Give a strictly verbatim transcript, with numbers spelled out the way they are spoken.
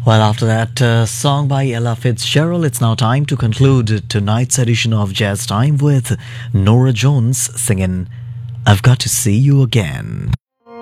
Well, after that uh, song by Ella Fitzgerald, it's now time to conclude tonight's edition of Jazz Time with Nora Jones singing I've Got to See You Again.